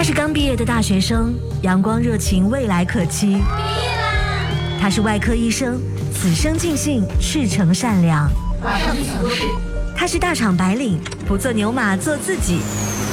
是刚毕业的大学生，阳光热情，未来可期。毕业啦！他是外科医生，此生尽兴，赤诚善良。 马上去抢救室。 他是大厂白领，不做牛马，做自己。